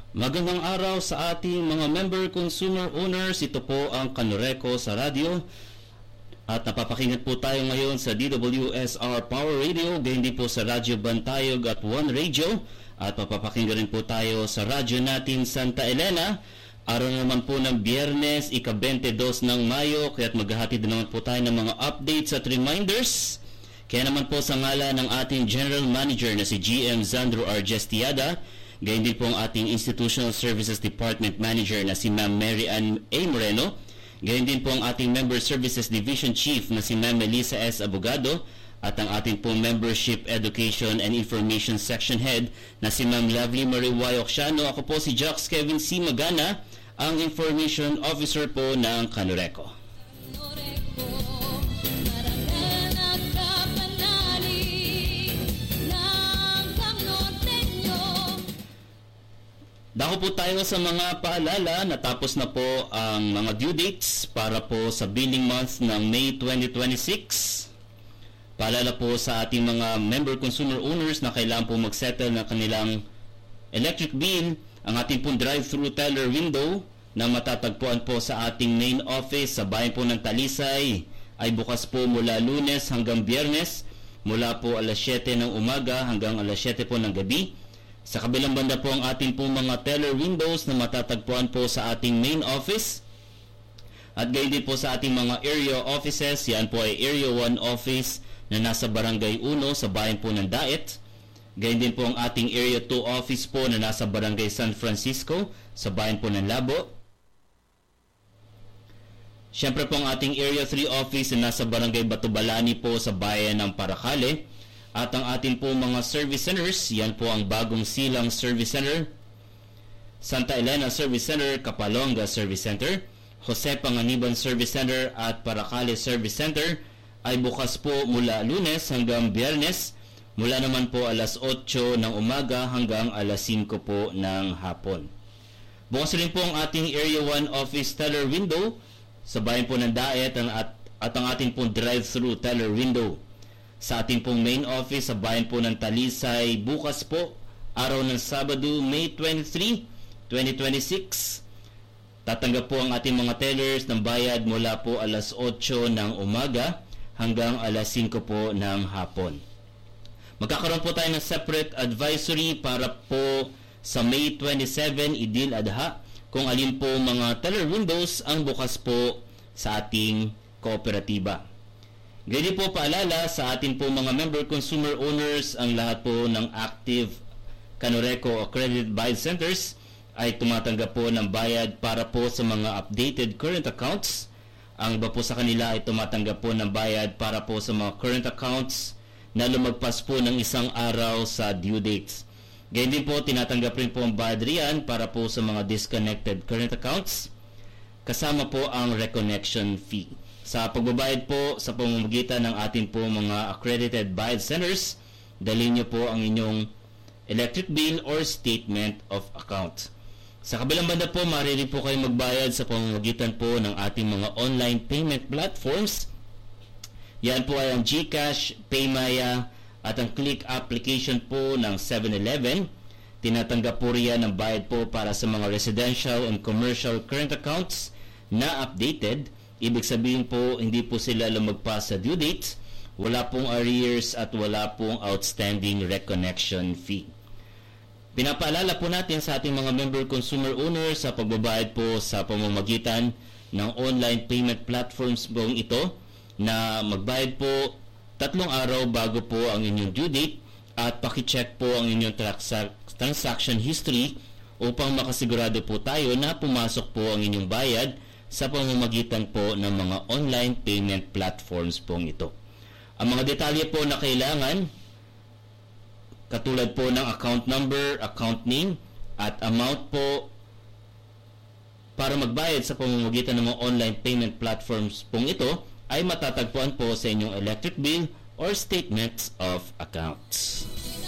Magandang araw sa ating mga member consumer owners. Ito po ang Kanureco sa radyo. At napapakinggan po tayo ngayon sa DWSR Power Radio, gayon din po sa Radyo Bantayog at One Radio. At mapapakinggan rin po tayo sa radyo natin Santa Elena. Araw naman po ng Biyernes, ika-22 ng Mayo, kaya't maghahatid naman po tayo ng mga updates at reminders. Kaya naman po sa ngalan ng ating General Manager na si GM Zandro Argestiada, gayon din po ang ating Institutional Services Department Manager na si Ma'am Mary Ann A. Moreno, gayon din po ang ating Member Services Division Chief na si Ma'am Melissa S. Abogado, at ang ating po Membership Education and Information Section Head na si Ma'am Lovely Marie Oxiano. Ako po si Jocks Kevin C. Magana, ang Information Officer po ng Kanureco. Dako po tayo sa mga paalala. Natapos na po ang mga due dates para po sa billing month ng May 2026. Paalala po sa ating mga member consumer owners na kailangan po mag-settle ng kanilang electric bill. Ang ating pong drive-thru teller window na matatagpuan po sa ating main office sa bayan po ng Talisay ay bukas po mula Lunes hanggang Biyernes, mula po alas 7 ng umaga hanggang alas 7 po ng gabi. Sa kabilang banda po ang ating po mga teller windows na matatagpuan po sa ating main office. At gayon din po sa ating mga area offices. Yan po ay Area 1 office na nasa Barangay 1 sa bayan po ng Daet. Gayon din po ang ating Area 2 office po na nasa Barangay San Francisco sa bayan po ng Labo. Siyempre po ang ating Area 3 office na nasa Barangay Batubalani po sa bayan ng Paracale. At ang ating po mga service centers, yan po ang Bagong Silang Service Center, Santa Elena Service Center, Kapalonga Service Center, Jose Panganiban Service Center at Paracale Service Center ay bukas po mula Lunes hanggang Biyernes, mula naman po alas 8 ng umaga hanggang alas 5 po ng hapon. Bukas rin po ang ating Area 1 Office Teller Window sa bayan po ng Daet at ang ating po drive-thru teller window sa ating pong main office sa bayan po ng Talisay bukas po, araw ng Sabado, May 23, 2026. Tatanggap po ang ating mga tellers ng bayad mula po alas 8 ng umaga hanggang alas 5 po ng hapon. Magkakaroon po tayo ng separate advisory para po sa May 27, Idil Adha, kung alin po mga teller windows ang bukas po sa ating kooperatiba. Ganyan po paalala sa ating po mga member consumer owners, ang lahat po ng active Kanureco accredited bayad centers ay tumatanggap po ng bayad para po sa mga updated current accounts. Ang iba po sa kanila ay tumatanggap po ng bayad para po sa mga current accounts na lumagpas po ng isang araw sa due dates. Ganyan din po tinatanggap rin po ang bayad riyan para po sa mga disconnected current accounts, kasama po ang reconnection fee. Sa pagbabayad po sa pamamagitan ng ating po mga accredited bayad centers, dalhin nyo po ang inyong electric bill or statement of account. Sa kabilang banda po, maaari po kayo magbayad sa pamamagitan po ng ating mga online payment platforms. Yan po ay ang GCash, Paymaya at ang Click application po ng 7-Eleven. Tinatanggap po riyan ng bayad po para sa mga residential and commercial current accounts na updated. Ibig sabihin po, hindi po sila lumagpas sa due date, wala pong arrears at wala pong outstanding reconnection fee. Pinapaalala po natin sa ating mga member consumer owners sa pagbabayad po sa pamamagitan ng online payment platforms po ito na magbayad po 3 araw bago po ang inyong due date at pakicheck po ang inyong transaction history upang makasigurado po tayo na pumasok po ang inyong bayad sa pamamagitan po ng mga online payment platforms pong ito. Ang mga detalye po na kailangan, katulad po ng account number, account name, at amount po para magbayad sa pamamagitan ng mga online payment platforms pong ito, ay matatagpuan po sa inyong electric bill or statements of accounts.